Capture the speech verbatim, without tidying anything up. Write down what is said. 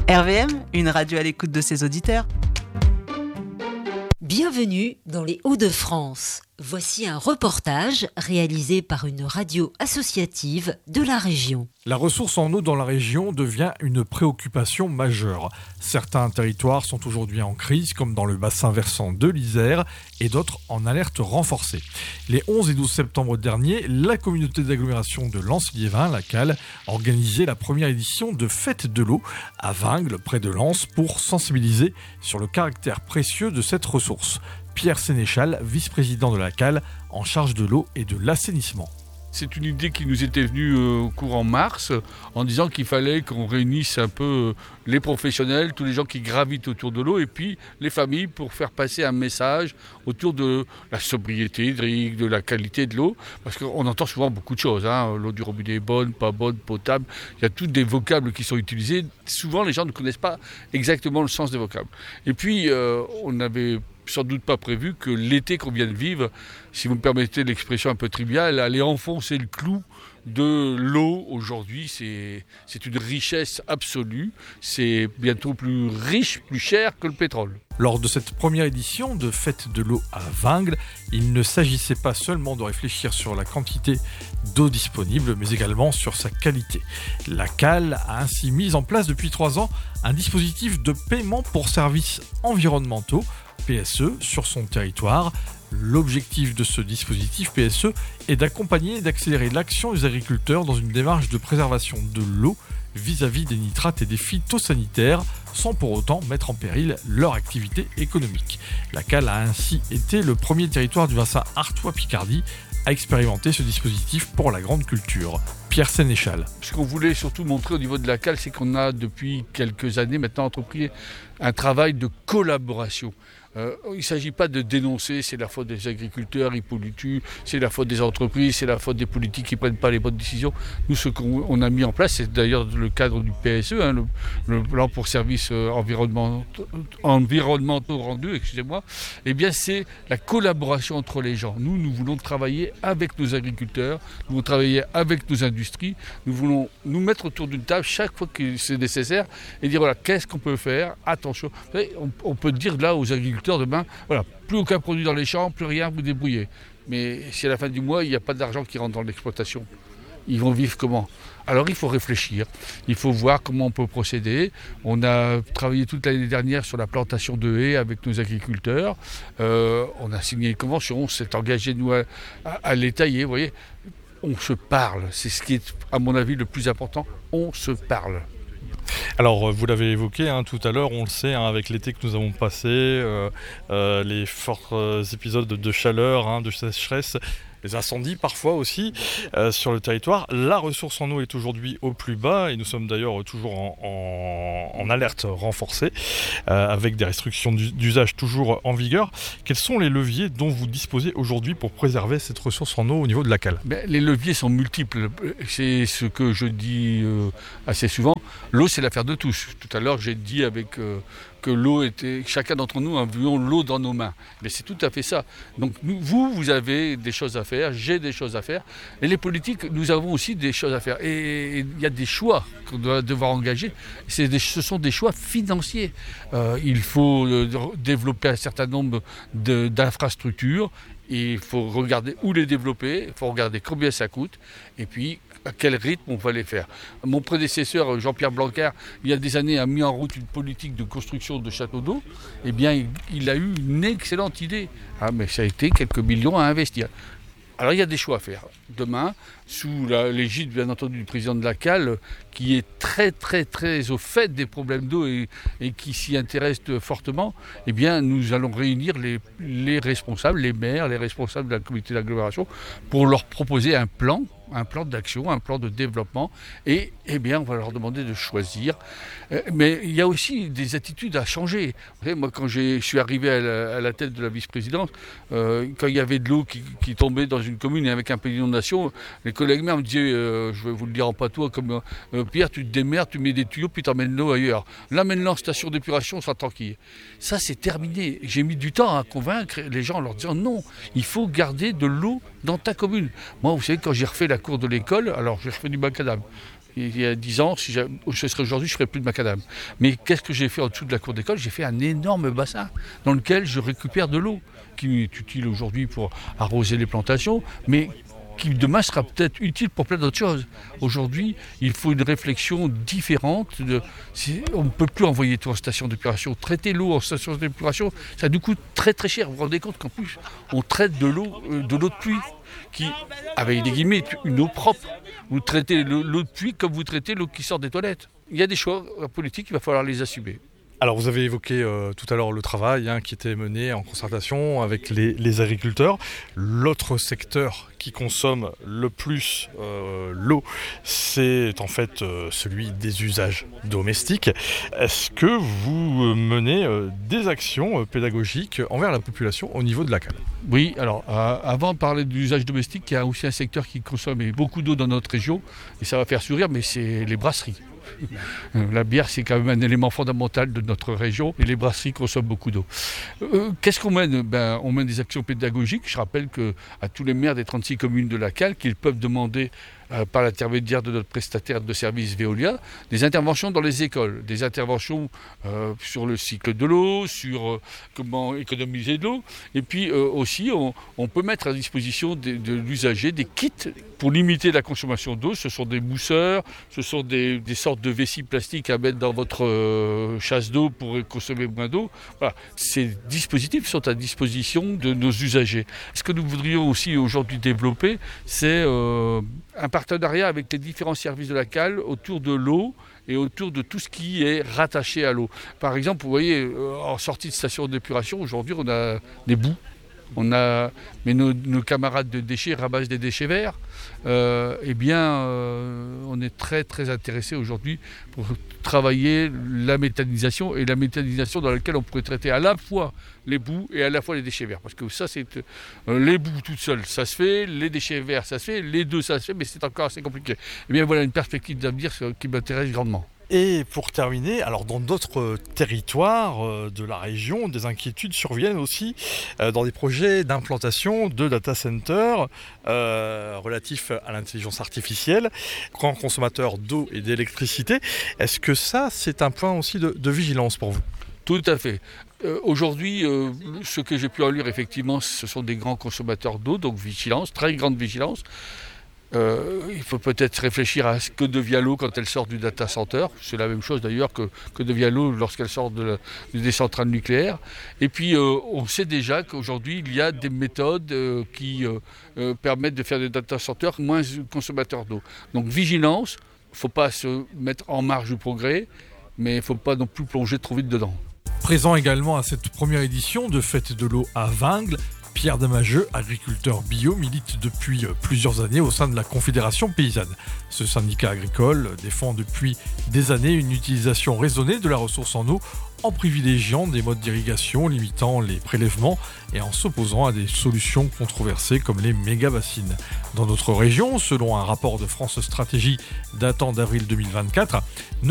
R V M, une radio à l'écoute de ses auditeurs. Bienvenue dans les Hauts-de-France. Voici un reportage réalisé par une radio associative de la région. La ressource en eau dans la région devient une préoccupation majeure. Certains territoires sont aujourd'hui en crise, comme dans le bassin versant de l'Isère, et d'autres en alerte renforcée. Les onze et douze septembre dernier, la communauté d'agglomération de Lens-Liévin, la C A L, organisait la première édition de Fête de l'eau à Vingles, près de Lens, pour sensibiliser sur le caractère précieux de cette ressource. Pierre Sénéchal, vice-président de la C A L, en charge de l'eau et de l'assainissement. C'est une idée qui nous était venue au courant mars, en disant qu'il fallait qu'on réunisse un peu les professionnels, tous les gens qui gravitent autour de l'eau, et puis les familles pour faire passer un message autour de la sobriété hydrique, de la qualité de l'eau, parce qu'on entend souvent beaucoup de choses, hein. L'eau du robinet est bonne, pas bonne, potable, il y a tous des vocables qui sont utilisés. Souvent les gens ne connaissent pas exactement le sens des vocables. Et puis euh, on avait sans doute pas prévu que l'été qu'on vient de vivre, si vous me permettez l'expression un peu triviale, allait enfoncer le clou de l'eau aujourd'hui. C'est, c'est une richesse absolue, c'est bientôt plus riche, plus cher que le pétrole. Lors de cette première édition de Fête de l'eau à Vingles, il ne s'agissait pas seulement de réfléchir sur la quantité d'eau disponible, mais également sur sa qualité. La C A L a ainsi mis en place depuis trois ans un dispositif de paiement pour services environnementaux, P S E, sur son territoire. L'objectif de ce dispositif P S E est d'accompagner et d'accélérer l'action des agriculteurs dans une démarche de préservation de l'eau vis-à-vis des nitrates et des phytosanitaires, sans pour autant mettre en péril leur activité économique. La C A L a ainsi été le premier territoire du bassin Artois-Picardie à expérimenter ce dispositif pour la grande culture. Pierre Sénéchal. Ce qu'on voulait surtout montrer au niveau de la C A L, c'est qu'on a depuis quelques années maintenant entrepris un travail de collaboration. Euh, il ne s'agit pas de dénoncer, c'est la faute des agriculteurs, ils polluent, c'est la faute des entreprises, c'est la faute des politiques qui ne prennent pas les bonnes décisions. Nous, ce qu'on a mis en place, c'est d'ailleurs le cadre du P S E, hein, le, le plan pour services euh, environnementaux, environnementaux rendus, excusez-moi, eh bien c'est la collaboration entre les gens. Nous, nous voulons travailler avec nos agriculteurs, nous voulons travailler avec nos industries, nous voulons nous mettre autour d'une table chaque fois que c'est nécessaire et dire voilà, qu'est-ce qu'on peut faire, attention. Vous savez, on, on peut dire là aux agriculteurs demain, voilà, plus aucun produit dans les champs, plus rien, vous débrouillez. Mais si à la fin du mois, il n'y a pas d'argent qui rentre dans l'exploitation, ils vont vivre comment ? Alors il faut réfléchir, il faut voir comment on peut procéder. On a travaillé toute l'année dernière sur la plantation de haies avec nos agriculteurs. Euh, on a signé une convention, on s'est engagé nous à, à, à les tailler, vous voyez. On se parle, c'est ce qui est à mon avis le plus important, on se parle. Alors, vous l'avez évoqué hein, tout à l'heure, on le sait, hein, avec l'été que nous avons passé, euh, euh, les forts euh, épisodes de, de chaleur, hein, de sécheresse, les incendies parfois aussi euh, sur le territoire. La ressource en eau est aujourd'hui au plus bas et nous sommes d'ailleurs toujours en, en, en alerte renforcée euh, avec des restrictions d'usage toujours en vigueur. Quels sont les leviers dont vous disposez aujourd'hui pour préserver cette ressource en eau au niveau de la C A L ? Ben, les leviers sont multiples. C'est ce que je dis euh, assez souvent. L'eau, c'est l'affaire de tous. Tout à l'heure, j'ai dit avec... Euh, que l'eau était, chacun d'entre nous avions l'eau dans nos mains. Mais c'est tout à fait ça. Donc nous, vous, vous avez des choses à faire, j'ai des choses à faire, et les politiques, nous avons aussi des choses à faire. Et il y a des choix qu'on doit devoir engager. C'est des, ce sont des choix financiers. Euh, il faut euh, développer un certain nombre de, d'infrastructures. Et il faut regarder où les développer, il faut regarder combien ça coûte, et puis à quel rythme on va les faire. Mon prédécesseur, Jean-Pierre Blanquer, il y a des années, a mis en route une politique de construction de châteaux d'eau. Eh bien, il, il a eu une excellente idée. Ah, mais ça a été quelques millions à investir. Alors il y a des choix à faire. Demain, sous la, l'égide bien entendu du président de la C A L, qui est très très très au fait des problèmes d'eau et, et qui s'y intéresse fortement, eh bien nous allons réunir les, les responsables, les maires, les responsables de la communauté d'agglomération pour leur proposer un plan, un plan d'action, un plan de développement et eh bien on va leur demander de choisir. Mais il y a aussi des attitudes à changer. Vous savez, moi quand j'ai, je suis arrivé à la, à la tête de la vice-présidence, euh, quand il y avait de l'eau qui, qui tombait dans une commune et avec un peu d'inondation, les collègues maires me disaient, euh, je vais vous le dire en patois, comme euh, Pierre, tu te démerdes, tu mets des tuyaux, puis tu emmènes l'eau ailleurs. Là maintenant, station d'épuration, on sera tranquille. Ça c'est terminé. J'ai mis du temps à convaincre les gens en leur disant non, il faut garder de l'eau dans ta commune. Moi, vous savez, quand j'ai refait la cour de l'école, alors j'ai refait du macadam. Il y a dix ans, si ce serait aujourd'hui, je ne ferais plus de macadam. Mais qu'est-ce que j'ai fait en dessous de la cour d'école ? J'ai fait un énorme bassin dans lequel je récupère de l'eau, qui est utile aujourd'hui pour arroser les plantations, mais qui demain sera peut-être utile pour plein d'autres choses. Aujourd'hui, il faut une réflexion différente. De, on ne peut plus envoyer tout en station d'épuration. Traiter l'eau en station d'épuration, ça nous coûte très très cher. Vous vous rendez compte qu'en plus, on traite de l'eau, euh, de l'eau de pluie, qui, avec des guillemets, une eau propre. Vous traitez l'eau de pluie comme vous traitez l'eau qui sort des toilettes. Il y a des choix politiques, il va falloir les assumer. Alors vous avez évoqué euh, tout à l'heure le travail hein, qui était mené en concertation avec les, les agriculteurs. L'autre secteur qui consomme le plus euh, l'eau, c'est en fait euh, celui des usages domestiques. Est-ce que vous menez euh, des actions euh, pédagogiques envers la population au niveau de la cale ? Oui, alors euh, avant de parler de l'usage domestique, il y a aussi un secteur qui consomme beaucoup d'eau dans notre région, et ça va faire sourire, mais c'est les brasseries. La bière, c'est quand même un élément fondamental de notre région et les brasseries consomment beaucoup d'eau. Euh, qu'est-ce qu'on mène ? Ben, on mène des actions pédagogiques. Je rappelle qu'à tous les maires des trente-six communes de la Cale, qu'ils peuvent demander euh, par l'intermédiaire de notre prestataire de service Veolia, des interventions dans les écoles, des interventions euh, sur le cycle de l'eau, sur euh, comment économiser de l'eau. Et puis euh, aussi, on, on peut mettre à disposition de, de l'usager des kits pour limiter la consommation d'eau. Ce sont des mousseurs, ce sont des, des sortes de vessies plastiques à mettre dans votre euh, chasse d'eau pour consommer moins d'eau. Voilà. Ces dispositifs sont à disposition de nos usagers. Ce que nous voudrions aussi aujourd'hui développer, c'est euh, un partenariat avec les différents services de la Cale autour de l'eau et autour de tout ce qui est rattaché à l'eau. Par exemple, vous voyez, euh, en sortie de station d'épuration, aujourd'hui, on a des boues. On a, mais nos, nos camarades de déchets ramassent des déchets verts. Euh, eh bien, euh, on est très très intéressé aujourd'hui pour travailler la méthanisation et la méthanisation dans laquelle on pourrait traiter à la fois les boues et à la fois les déchets verts. Parce que ça, c'est euh, les boues toutes seules, ça se fait, les déchets verts, ça se fait, les deux, ça se fait, mais c'est encore assez compliqué. Eh bien, voilà une perspective d'avenir qui m'intéresse grandement. Et pour terminer, alors dans d'autres territoires euh, de la région, des inquiétudes surviennent aussi euh, dans des projets d'implantation de data centers euh, relatifs à l'intelligence artificielle, grands consommateurs d'eau et d'électricité. Est-ce que ça, c'est un point aussi de, de vigilance pour vous ? Tout à fait. Euh, aujourd'hui, euh, ce que j'ai pu en lire, effectivement, ce sont des grands consommateurs d'eau, donc vigilance, très grande vigilance. Euh, il faut peut-être réfléchir à ce que devient l'eau quand elle sort du data center. C'est la même chose d'ailleurs que, que devient l'eau lorsqu'elle sort de la, des centrales nucléaires. Et puis euh, on sait déjà qu'aujourd'hui il y a des méthodes euh, qui euh, euh, permettent de faire des data centers moins consommateurs d'eau. Donc vigilance, il ne faut pas se mettre en marge du progrès, mais il ne faut pas non plus plonger trop vite dedans. Présent également à cette première édition de Fête de l'eau à Vingles, Pierre Damageux, agriculteur bio, milite depuis plusieurs années au sein de la Confédération paysanne. Ce syndicat agricole défend depuis des années une utilisation raisonnée de la ressource en eau en privilégiant des modes d'irrigation limitant les prélèvements et en s'opposant à des solutions controversées comme les méga-bassines. Dans notre région, selon un rapport de France Stratégie datant d'avril deux mille vingt-quatre,